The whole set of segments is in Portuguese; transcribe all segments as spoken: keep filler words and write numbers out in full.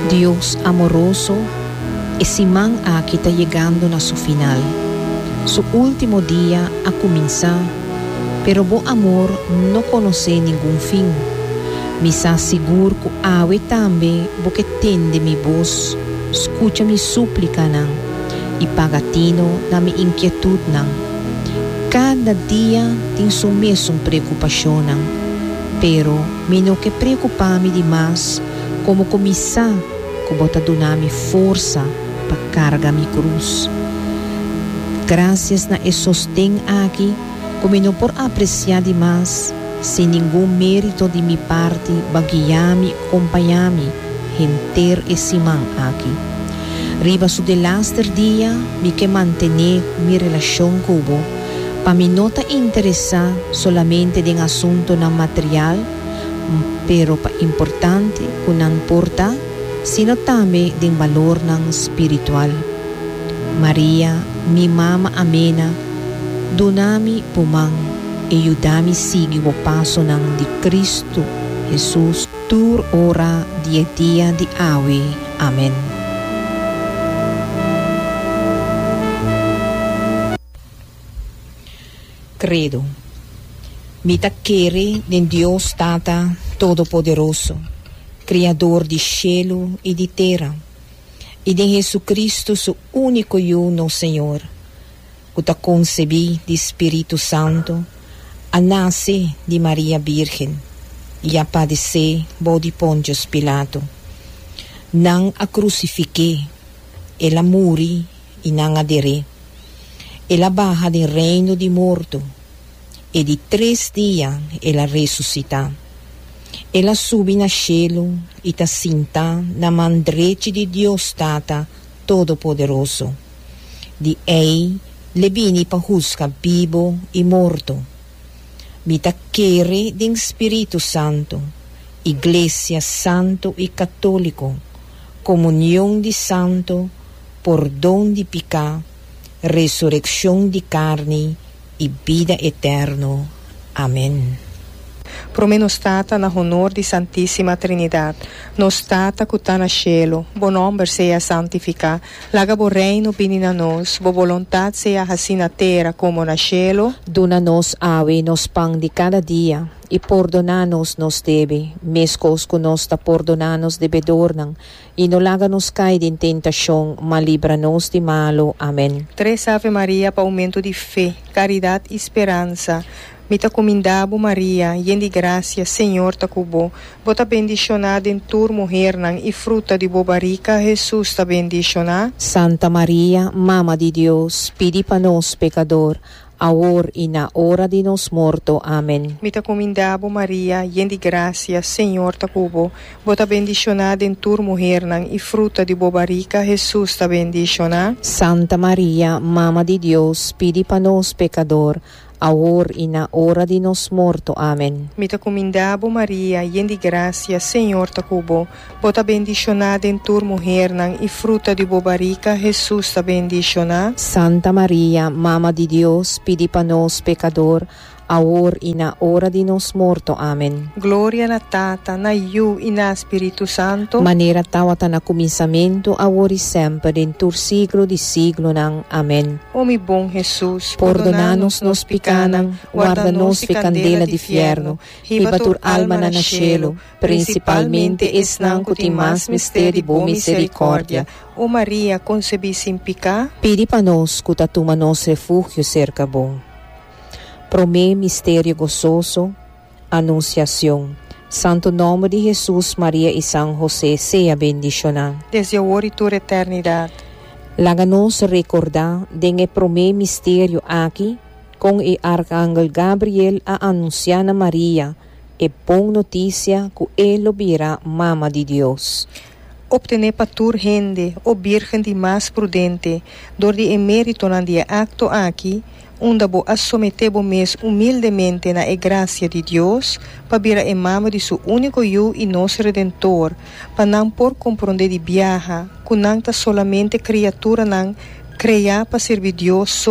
Dios amoroso, esse man aqui está chegando na seu final. Seu último dia a começar, pero bom amor não conhece nenhum fim. Me sa seguro que awe também, porque tende mi voz, escuta mi súplica nan, e pagatino na mi inquietud nan. Cada dia tem sua mesma preocupação nan, pero me não que preocupar-me demais, como começar que bota donar-me força para carregar mi cruz. Graças na e sostém aqui, como não por apreciar demais, sem nenhum mérito de minha parte, baguiar-me, acompanhar-me, renter esse man aqui. Riba su de laster dia, me que mantener minha relação com o, para me não te interessar solamente em assunto na material, pero pa importante que não importa, sino também em valor não espiritual. Maria, mi mama amena, donami pumang, e ayudami seguir o passo nan de Cristo Jesus, tur ora dia dia de awe. Amém. Credo. Mita quere em Deus Tata Todo-Poderoso, Criador de cielo e de terra, e de Jesus Cristo, seu único e uno Senhor, que ta concebi de Espírito Santo, a nasce de Maria Virgem, e a padecer bo de Pontius Pilato. Não a crucifiquei, ela muri e não adere. Ela barra do reino de morto, e de três dias ela ressuscita. Ela sube na cielo e ta sinta na mão direita de Deus Tata Todo-Poderoso. De ei le vini pa juzgar vivo e morto. Mita quere de Espírito Santo, Iglesia Santo e Católico, comunhão de santo, perdão de pecado, ressurreição de carne e vida eterna. Amém. Pro me nos tata na honor di Santissima Trinidad, nos tata que tá na cielo, bo nome seja santificado, laga bo reino bini na nos, bo voluntad seja assim na terra como na cielo. Dona-nos awe nos pão de cada dia, e perdona-nos nos debe, mescos que nos ta perdona-nos debedornan, e no laga-nos cair em tentação, mas livra-nos de malo. Amém. Três Ave Maria para aumento de fé, caridade e esperança. Mita comindabo Maria, yen de gracia, Senhor ta cubo, bota bendicionada em tur mujer nan e fruta de bobarica, Jesus ta bendicionada. Santa Maria, Mama de Deus, pedi para nós pecador, agora e na hora de nos morto. Amém. Mita comindabo Maria, yen de gracia, Senhor ta cubo, bota bendicionada em tur mujer nan e fruta de bobarica, Jesus ta bendicionada. Santa Maria, Mama de Deus, pedi para nós pecador, agora e na hora de nos morto. Amém. Mita comindabo Maria, yen de gracia, Senhor ta cubo, bota bendicionada em tur mujer nan e fruta de bobarica, Jesus ta bendicionada. Santa Maria, Mama de Deus, pedi para nós pecador, agora e na hora de nos morto. Amém. Glória na Tata, na Iu e na Espírito Santo. Maneira tawata na começamento, agora e sempre, em tur siglo de siglo nang. Amém. O mi bom Jesus, perdona-nos nos picanan, guarda-nos de candela de fierno, riba tur alma na na cielo, principalmente esnan que tem mais mistério bo misericórdia. O Maria, concebi sem picar, pedi para nós que tatuma nos refúgio cerca bom. Pro me mistério gozoso, anunciação. Santo nome de Jesus, Maria e São José, seja bendicionado. Desde agora e toda eternidade. Laga-nos recordar de pro me mistério aqui, com o arcángel Gabriel a anunciar a Maria, e bom notícia que ele virá mama de Deus. Obtener patur gente, o virgem de mais prudente, dor de emérito na dia acto aqui, onde bo assometer bo mes humildemente na graça de Deus, para vir a mama de seu único eu e nosso Redentor, para não por compreender de viaja, que não está solamente criatura não criar para servir Deus só,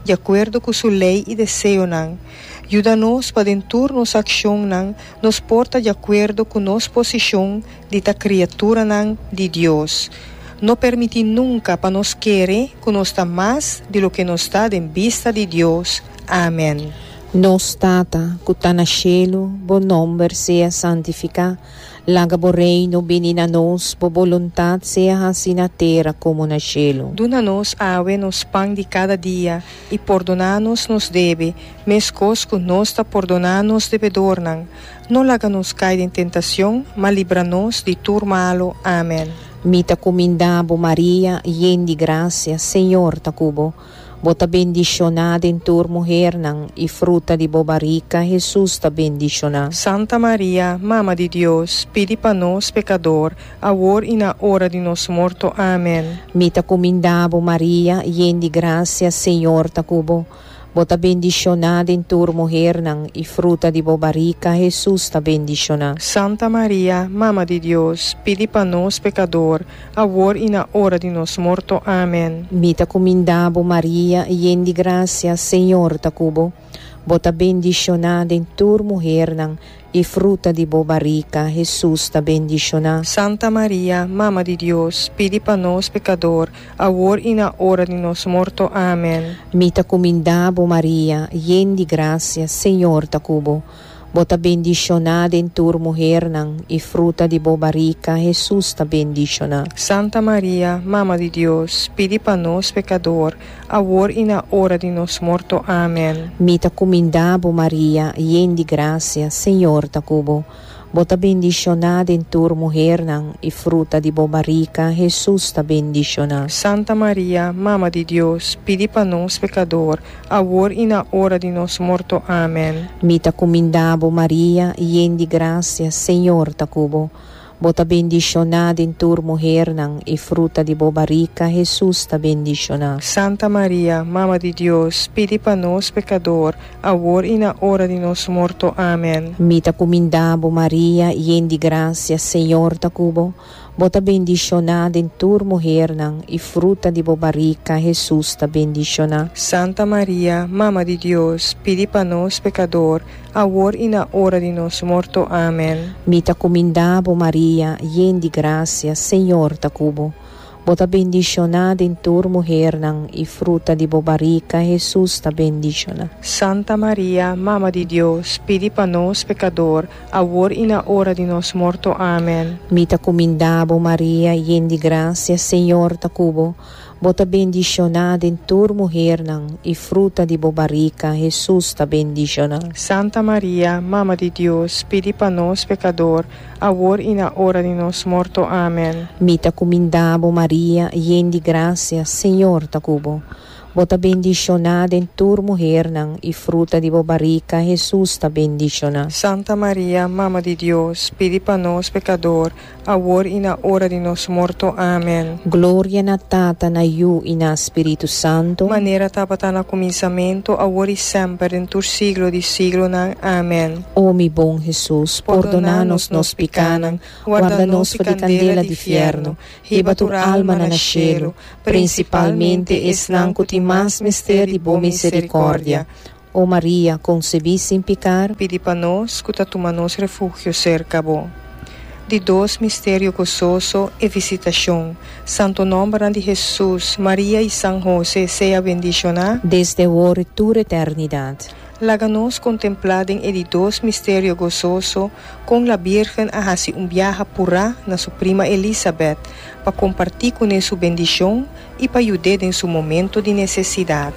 de acordo com sua lei e desejo nan. Ajuda-nos para dentur nossa ação nan, nos porta de acordo com nossa posição de ta criatura nan de Deus. Não permite nunca para nos querer que nos está mais de lo que nos está em vista de Deus. Amém. Nos Tata, que está na cielo, bom nome seja santificado. Laga bo reino benina nos, bo voluntad seja assim na terra como na cielo. Duna-nos awe nos pão de cada dia, e perdona-nos nos deve, mescos que nos está perdona-nos devedor nan. Não laga-nos cair em tentação, mas livra-nos de tur malo. Amém. Mita comindabo Maria, yen de graça, Senhor tacubo. Bota bendicionada em tua mulher nan, e fruta de bobarica, Jesus ta bendicionada. Santa Maria, Mama de Deus, pedi para nós pecador, agora e na hora de nosso morto. Amém. Mita comindabo Maria, yen de graça, Senhor tacubo. Bota bendicionada em tua mulher nan, e fruta de bobarica, Jesus ta bendicionada. Santa Maria, Mama de Deus, pedi para nós pecador, agora e na hora de nosso morto. Amém. Mita comindabo Maria, yen de graça, Senhor tacubo. Bota bendicionada em tua mulher nan, e fruta de bobarica, Jesus ta bendicionada. Santa Maria, Mama de Deus, pedi para nós pecador, agora e na hora de nosso morto. Amém. Mita comindabo Maria, yen de graça, Senhor tacubo. Bota bendicionada em tua mulher nan, e fruta de bobarica, Jesus ta bendicionada. Santa Maria, Mama de Deus, pedi para nós pecador, agora e na hora de nosso morto. Amém. Mita comindabo Maria, yen de graça, Senhor tacubo. Bota bendicionada em tua mulher nan, e fruta de bobarica, Jesus ta bendicionada. Santa Maria, Mama de Deus, pedi para nós pecador, agora e na hora de nosso morto. Amém. Mita comindabo Maria, yen de graça, Senhor tacubo. Bota bendicionada em tua mulher nan, e fruta de bobarica, Jesus ta bendicionada. Santa Maria, Mama de Deus, pedi para nós pecador, agora e na hora de nosso morto. Amém. Mita comindabo Maria, yen de graça, Senhor tacubo. Bota bendicionada em tua mulher nan, e fruta de bobarica, Jesus ta bendicionada. Santa Maria, Mama de Deus, pedi para nós pecador, agora e na hora de nosso morto. Amém. Mita comindabo Maria, yen de graça, Senhor tacubo. Bota bendicionada em tua mulher nan, e fruta de bobarica, Jesus ta bendicionada. Santa Maria, Mama de Deus, pedi para nós pecador, agora e na hora de nosso morto. Amém. Mita comindabo Maria, yen de graça, Senhor tacubo. Bota bendicionada em tua mulher nan, e fruta de bobarica, Jesus ta bendicionada. Santa Maria, Mama de Deus, pedi para nós pecador, agora e na hora de nosso morto. Amém. Mita comindabo Maria, yen de graça, Senhor tacubo. Bota bendicionada em tua mulher nan, e fruta de bobarica, Jesus ta bendicionada. Santa Maria, Mama de Deus, pedi para nós pecador, agora e na hora de nosso morto. Amém. Glória na Tata, na Iu e na Espírito Santo. Maneira tapata na começamento, agora e sempre, em tur siglo de siglo. Nan. Amém. Ó mi bom Jesus, perdona-nos nos pecanan, guarda-nos de candela de fierno, riba tur alma na cielo, principalmente esnan cuti mas mistério de boa misericórdia. Ó Maria, concebi sem pecar, pedi para nós, que tuma nos refúgio cerca bo. De dois mistério gozoso e visitação. Santo nome de Jesus, Maria e São José, seja bendicionado desde agora e toda eternidade. Laga-nos contemplar em de dois mistério gozoso com a Virgem a fazer um viaje pura na sua prima Elizabeth para compartilhar com ela sua bendição e para ajudar em seu momento de necessidade.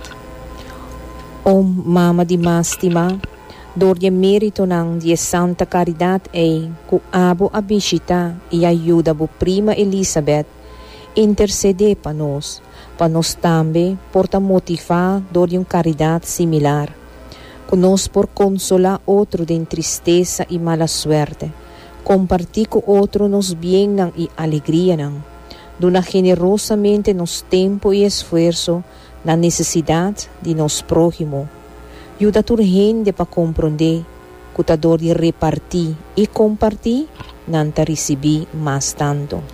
Ó Mama de Mástima, dor de mérito ng de Santa Caridade e ku abo a bisita e ajuda bo prima Elizabeth, intercede para nós, para nós também porta motivar dor de uma caridade similar. Conosco por consolar outro de tristeza e mala suerte, compartir com outro nos bem nang e alegria nang, dona generosamente nos tempo e esforço na necessidade de nos próximo. Ajuda a gente para compreender que a dor de repartir e compartir não te recebi mais tanto.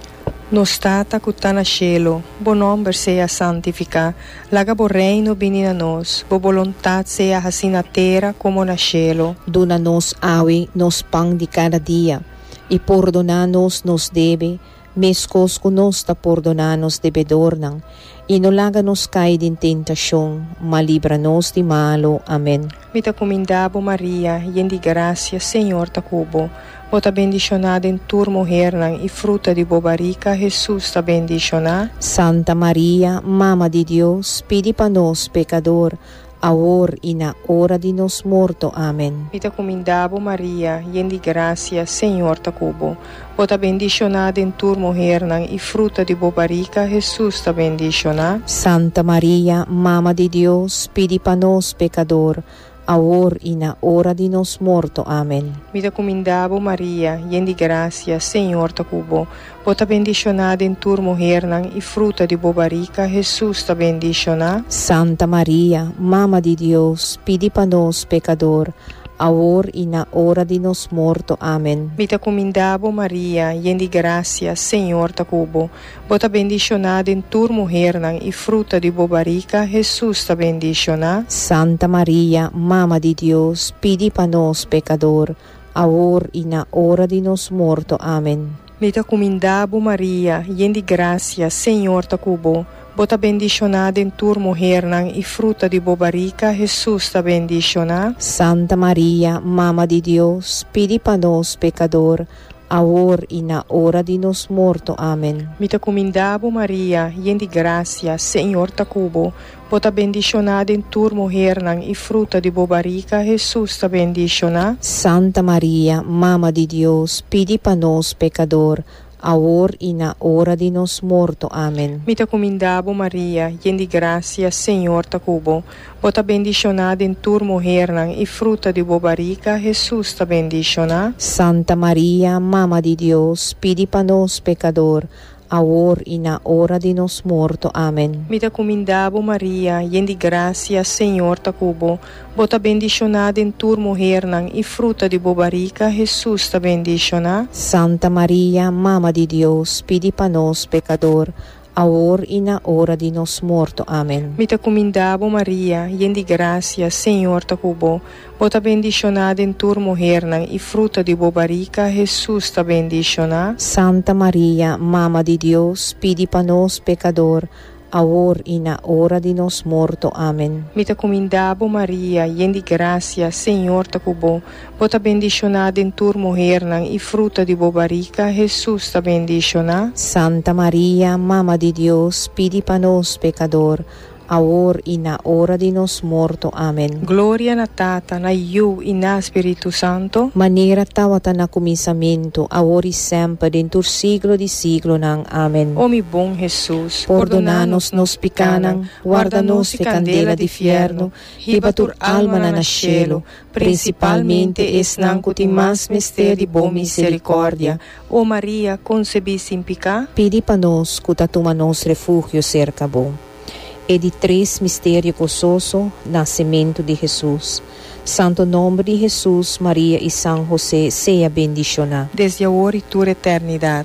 Nos tata que tá na cielo, bo nome seja santificado, laga bo reino vini na nós, bo vontade seja assim na terra como na cielo. Dona-nos awe nos pão de cada dia, e perdona-nos nos debe, mescos que nos ta perdona-nos debedornan, e não laga-nos cair em tentação, mas livra-nos de malo. Amém. Mita comendabo Maria, yen de graça, Senhor ta cubo. Bota bendicionada em tua mulher e fruta de bobarica, Jesus ta bendicionada. Santa Maria, Mama de Deus, pedi para nós, pecador, agora e na hora de nos morto. Amém. Mita comendabo Maria, yen de graça, Senhor ta cubo. Bota bendicionada em tua mulher e fruta de bobarica, Jesus ta bendicionada. Santa Maria, Mama de Deus, pedi para nós, pecador, agora e na hora de nos morto. Amém. Mita comendabo Maria, yen de graça, Senhor ta cubo. Bota bendicionada em tua mulher e fruta de bobarica, Jesus ta bendicionada. Santa Maria, Mama de Deus, pedi para nós, pecador, agora e na hora de nos morto. Amém. Mita comendabo Maria, yen de graça, Senhor ta cubo. Bota bendicionada em tua mulher e fruta de bobarica, Jesus ta bendicionada. Santa Maria, Mama de Deus, pedi para nós, pecador, agora e na hora de nos morto. Amém. Mita comendabo Maria, yen de graça, Senhor ta cubo. Bota bendicionada em tua mulher e fruta de bobarica, Jesus ta bendicionada. Santa Maria, Mama de Deus, pedi para nós, pecador, agora e na hora de nos morto. Amém. Mita comendabo Maria, yen de graça, Senhor ta cubo. Bota bendicionada em tua mulher e fruta de bobarica, Jesus ta bendicionada. Santa Maria, Mama de Deus, pedi para nós, pecador, agora e na hora de nos morto. Amém. Mita comendabo Maria, yen de graça, Senhor ta cubo. Bota bendicionada em tua mulher e fruta de bobarica, Jesus ta bendicionada. Santa Maria, Mama de Deus, pedi para nós, pecador, agora e na hora de nos morto. Amém. Mita comendabo Maria, yen de graça, Senhor ta cubo. Bota bendicionada em tua mulher e fruta de bobarica, Jesus ta bendicionada. Santa Maria, Mama de Deus, pedi para nós, pecador, agora e na hora de nos morto. Amém. Mita comendabo Maria, yen de graça, Senhor ta cubo. Bota bendicionada em tua mulher e fruta de bobarica, Jesus ta bendicionada. Santa Maria, Mama de Deus, pedi para nós, pecador, agora e na hora de nos morto. Amém. Mita comendabo Maria, yen de graça, Senhor ta cubo. Bota bendicionada em tua mulher e fruta de bobarica, Jesus ta bendicionada. Santa Maria, Mama de Deus, pedi para nós, pecador, agora e na hora de nos morto. Amém. Glória na Tata, na Iu e na Espírito Santo. Maneira tawata na começamento, agora e sempre, dentro do siglo de siglo nang. Amém. Ó mi bom Jesus, Perdona-nos nos picanan, guarda-nos de candela de fierno, ribatur alma na nascelo, principalmente es nanco ti mas mistério de boa misericórdia. Ó Maria, concebi sem pecado. Pedi para nós, que tatuma nos refúgio cerca bom. E de três mistérios gozoso, nascimento de Jesus. Santo nome de Jesus, Maria e São José, seja bendicionado. Desde agora e toda eternidade.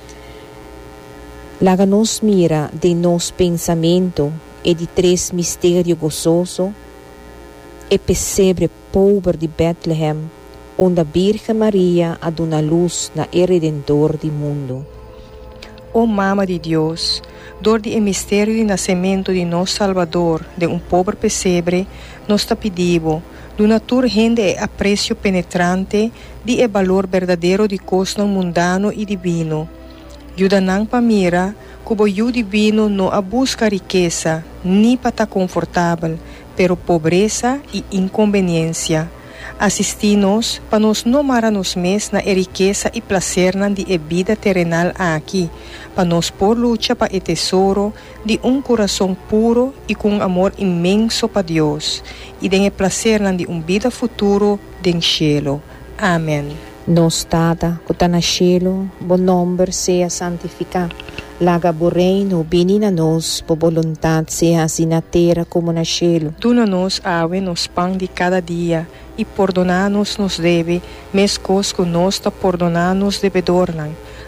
Laga-nos mira de nos pensamento e de três mistérios gozoso, e pesebre pobre de Bethlehem, onde a Virgem Maria aduna luz na Redentor do mundo. Ó Mama de Deus, dor de mistério de nascimento de nosso Salvador, de um pobre pesebre, nos te pedimos, do natura rende e aprecio penetrante, de e valor verdadeiro de costo mundano e divino. Yudanang pamira, cubo yu divino no a busca riqueza, ni para estar confortável, pero pobreza e inconveniência. Assisti-nos para nos não marar-nos mes na riqueza e prazer de vida terrenal aqui, para nos por luta para o tesouro de um coração puro e com amor imenso para Deus, e de prazer de um vida futuro de cielo. Amém. Nos Tata, que está no cielo, bom nome seja santificado. Laga bo reino, vini na nos, po vontade seja assim na terra como na cielo. Duna-nos awe nos pão de cada dia, e perdona-nos nos deve, mescos que nós te perdona-nos devedornan.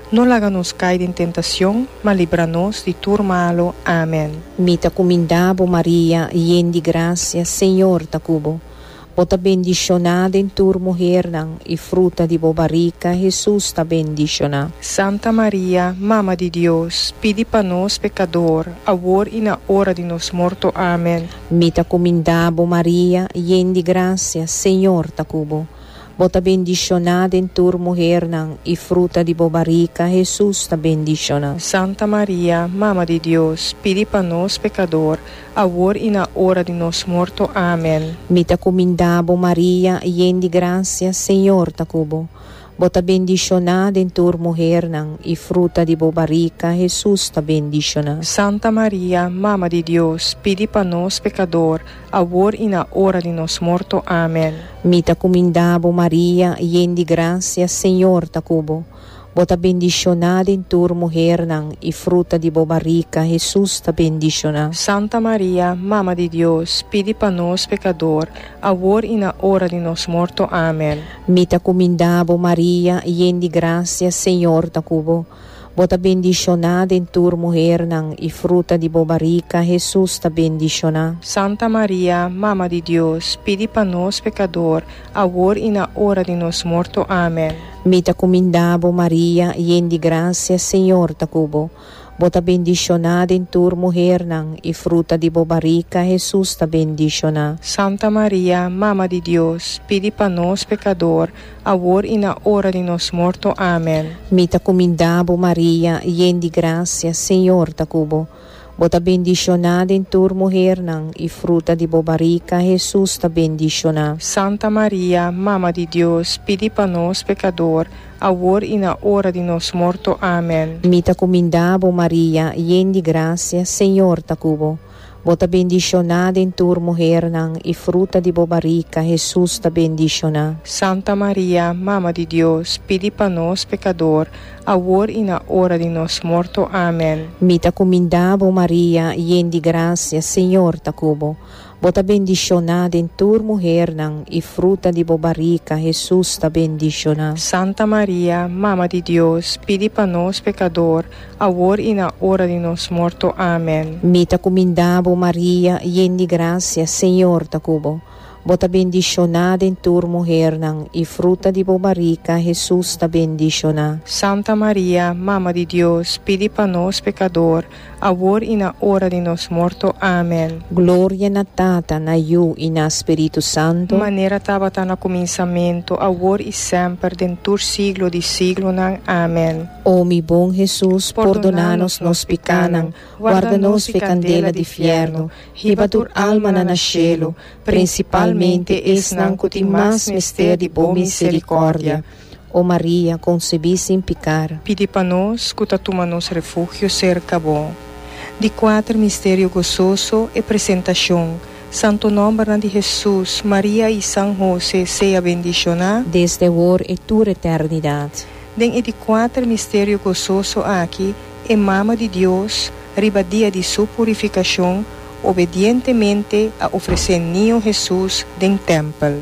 não laga-nos cair em tentação, mas livra-nos de tudo malo. Amém. Mita comindabo Maria, yen de graça, Senhor ta cubo. Bota bendicionada em tur mulher e fruta de bobarica, Jesus ta bendicionada. Santa Maria, Mama de Deus, pedi para nós pecador, agora e na hora de nos morto. Amém. Mita comindabo Maria, yen de graça, Senhor ta cubo. Bota bendicionada em tur mulher e fruta de bobarica, Jesus ta bendicionada. Santa Maria, Mama de Deus, pedi para nós pecador, agora e na hora de nos morto. Amém. Mita comindabo Maria, yen de graça, Senhor ta cubo. Bota bendicionada em tur mulher e fruta de bobarica, Jesus ta bendicionada. Santa Maria, Mama de Deus, pedi para nós pecador, agora e na hora de nos morto. Amém. Mita comindabo Maria, yen de graça, Senhor ta cubo. Bota bendicionada em tur mulher e fruta de bobarica, Jesus ta bendicionada. Santa Maria, Mama de Deus, pedi para nós pecador, agora e na hora de nos morto. Amém. Mita comindabo Maria, yen de graça, Senhor ta cubo. Bota bendicionada em tur mulher e fruta de bobarica, Jesus ta bendicionada. Santa Maria, Mama de Deus, pedi para nós pecador, agora e na hora de nos morto. Amém. Mita comindabo Maria, yen de graça, Senhor ta cubo. Bota bendicionada em tur mulher e fruta de bobarica, Jesus ta bendicionada. Santa Maria, Mama de Deus, pedi para nós pecador, agora e na hora de nos morto. Amém. Mita comindabo Maria, yen de graça, Senhor ta cubo. Bota bendicionada em tur mulher e fruta de bobarica, Jesus ta bendicionada. Santa Maria, Mama de Deus, pedi para nós pecador, agora e na hora de nos morto. Amém. Mita comindabo Maria, yen de graça, Senhor ta cubo. Bota bendicionada em tur mulher e fruta de bobarica, Jesus ta bendicionada. Santa Maria, Mama de Deus, pedi para nós pecador, agora e na hora de nos morto. Amém. Mita comindabo Maria, yen de graça, Senhor ta cubo. Bota bendicionada em tur mulher e fruta de bobarica, Jesus ta bendicionada. Santa Maria, Mama de Deus, pedi para nós pecador, agora e na hora de nos morto. Amém. Mita comindabo Maria, yen de graça, Senhor ta cubo. Bota bendicionada em tur mulher e fruta de bobarica, Jesus ta bendicionada. Santa Maria, Mama de Deus, pedi para nós pecador, agora e na hora de nos morto. Amém. Glória na Tata, na Iu e na Espírito Santo. Maneira tabata na começamento, agora e sempre, dentur siglo de siglo. Amém. Ó mi bom Jesus, perdona-nos nos pecanan, guarda-nos de candela de fierno, ribatur alma na nascelo, principalmente es nan cutim mas mister de boa misericórdia. Ó Maria, concebi sem pecar. Pedi para nós, cutatumanos refúgio cerca bom. De quatro mistério gozoso e apresentação. Santo nome de Jesus, Maria e São José, seja bendicionado desde agora e toda eternidade. Den de quatro mistério gozoso aqui, é Mama de Deus, ribadia de sua purificação, obedientemente a oferecer niño Jesus den templo.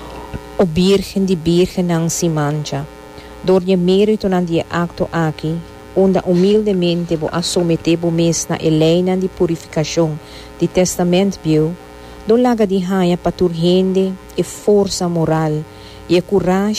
O Virgem de Virgem não se mancha. Door je mérito na die acto aqui, onde humildemente vou assometer o mês na eleina de purificação de testamento bio, do laga de raia para turrende e força moral e a coragem